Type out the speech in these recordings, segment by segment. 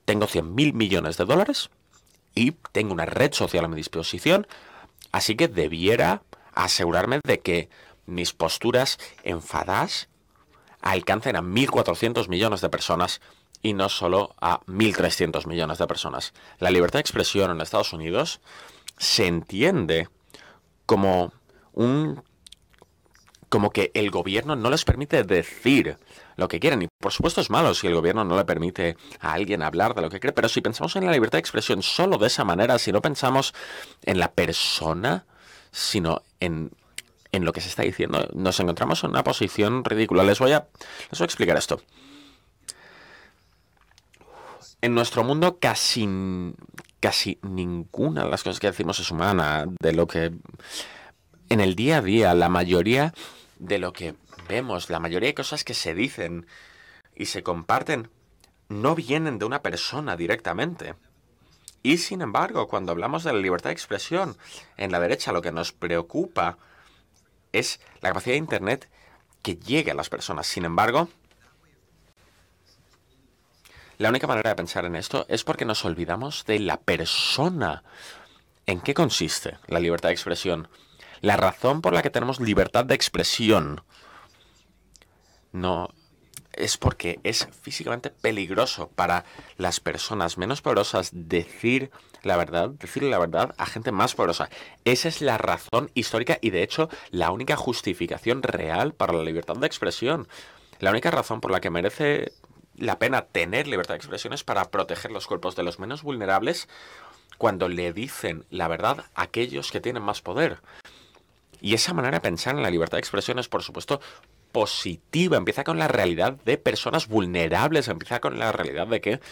tengo 100.000 millones de dólares y tengo una red social a mi disposición, así que debiera asegurarme de que mis posturas enfadadas alcancen a 1.400 millones de personas y no solo a 1.300 millones de personas. La libertad de expresión en Estados Unidos se entiende como como que el gobierno no les permite decir lo que quieren. Y por supuesto es malo si el gobierno no le permite a alguien hablar de lo que cree, pero si pensamos en la libertad de expresión solo de esa manera, si no pensamos en la persona, sino en lo que se está diciendo, nos encontramos en una posición ridícula. Les voy a explicar esto. En nuestro mundo casi ninguna de las cosas que decimos es humana. De lo que en el día a día, la mayoría de lo que vemos, la mayoría de cosas que se dicen y se comparten, no vienen de una persona directamente. Y sin embargo, cuando hablamos de la libertad de expresión, en la derecha lo que nos preocupa es la capacidad de Internet que llegue a las personas. Sin embargo, la única manera de pensar en esto es porque nos olvidamos de la persona. ¿En qué consiste la libertad de expresión? La razón por la que tenemos libertad de expresión no es porque es físicamente peligroso para las personas menos poderosas decirle la verdad a gente más poderosa. Esa es la razón histórica y, de hecho, la única justificación real para la libertad de expresión. La única razón por la que merece la pena tener libertad de expresión es para proteger los cuerpos de los menos vulnerables cuando le dicen la verdad a aquellos que tienen más poder. Y esa manera de pensar en la libertad de expresión es, por supuesto, positiva. Empieza con la realidad de personas vulnerables. Empieza con la realidad de que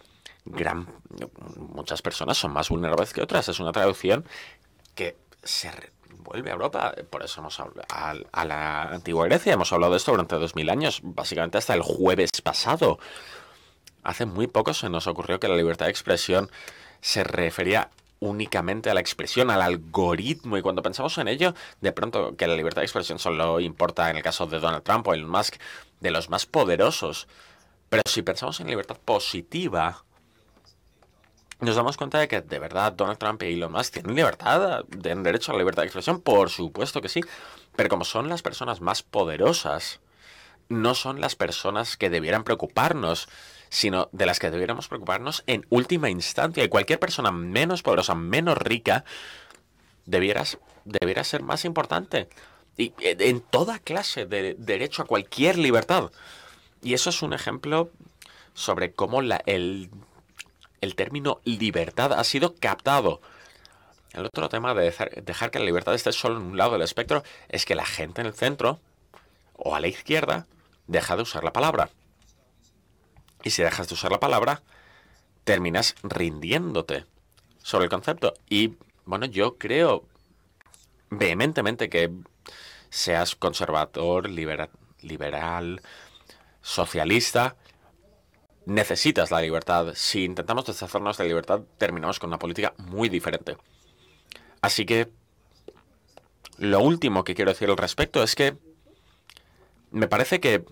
muchas personas son más vulnerables que otras. Es una traducción que se vuelve a Europa. Por eso hemos hablado a la antigua Grecia. Hemos hablado de esto durante 2000 años. Básicamente hasta el jueves pasado. Hace muy poco se nos ocurrió que la libertad de expresión se refería únicamente a la expresión, al algoritmo, y cuando pensamos en ello, de pronto que la libertad de expresión solo importa en el caso de Donald Trump o Elon Musk, de los más poderosos. Pero si pensamos en libertad positiva, nos damos cuenta de que de verdad Donald Trump y Elon Musk tienen libertad, tienen derecho a la libertad de expresión, por supuesto que sí, pero como son las personas más poderosas, no son las personas que debieran preocuparnos, sino de las que debiéramos preocuparnos en última instancia. Y cualquier persona menos poderosa, menos rica, debiera ser más importante. Y en toda clase de derecho a cualquier libertad. Y eso es un ejemplo sobre cómo el término libertad ha sido captado. El otro tema de dejar que la libertad esté solo en un lado del espectro es que la gente en el centro o a la izquierda deja de usar la palabra. Y si dejas de usar la palabra, terminas rindiéndote sobre el concepto. Y, bueno, yo creo vehementemente que seas conservador, liberal, socialista, necesitas la libertad. Si intentamos deshacernos de la libertad, terminamos con una política muy diferente. Así que lo último que quiero decir al respecto es que me parece que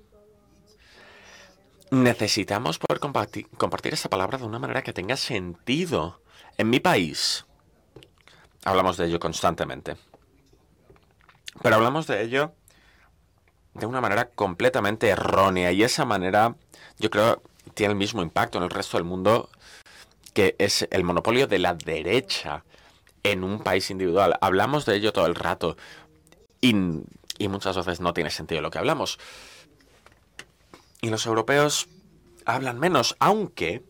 necesitamos poder compartir esta palabra de una manera que tenga sentido. En mi país hablamos de ello constantemente. Pero hablamos de ello de una manera completamente errónea. Y esa manera, yo creo, tiene el mismo impacto en el resto del mundo, que es el monopolio de la derecha en un país individual. Hablamos de ello todo el rato. Y muchas veces no tiene sentido lo que hablamos. Y los europeos hablan menos, aunque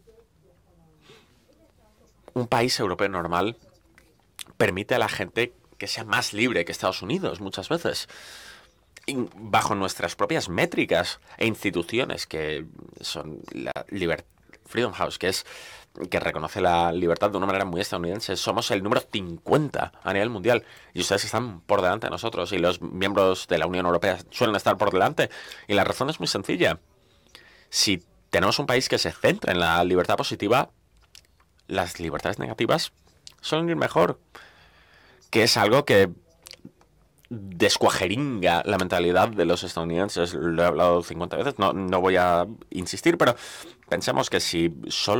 un país europeo normal permite a la gente que sea más libre que Estados Unidos muchas veces. Y bajo nuestras propias métricas e instituciones, que son la Freedom House, que reconoce la libertad de una manera muy estadounidense. Somos el número 50 a nivel mundial y ustedes están por delante de nosotros, y los miembros de la Unión Europea suelen estar por delante. Y la razón es muy sencilla. Si tenemos un país que se centra en la libertad positiva, las libertades negativas suelen ir mejor, que es algo que descuajeringa la mentalidad de los estadounidenses. Lo he hablado 50 veces, no voy a insistir, pero pensemos que si solo